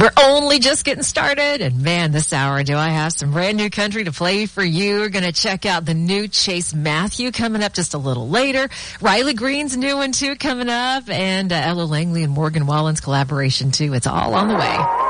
We're only just getting started, and man, this hour do I have some brand new country to play for you. We're going to check out the new Chase Matthew coming up just a little later. Riley Green's new one too coming up, and Ella Langley and Morgan Wallen's collaboration too. It's all on the way.